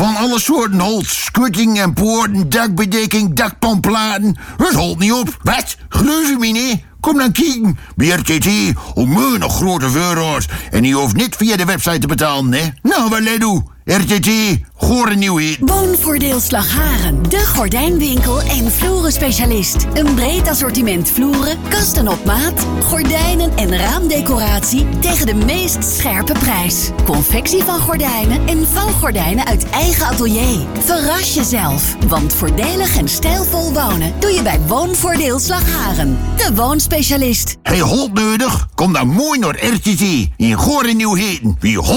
Van alle soorten holt. Schutting en poorten, dakbedekking, dakpanplaten. Het holt niet op. Wat? Geloof je me niet? Kom dan kijken. Bij RTT onmeunig grote euro's. En je hoeft niet via de website te betalen, hè? Nou, wat let u? RTT, Goorlen Nieuwheid. Woonvoordeel Slagharen. De gordijnwinkel en vloerenspecialist. Een breed assortiment vloeren, kasten op maat, gordijnen en raamdecoratie tegen de meest scherpe prijs. Confectie van gordijnen en vouwgordijnen uit eigen atelier. Verras jezelf, want voordelig en stijlvol wonen doe je bij Woonvoordeel Slagharen. De woonspecialist. Hey, holt nodig? Kom dan mooi naar RTT in Goorlen Nieuwheid. Wie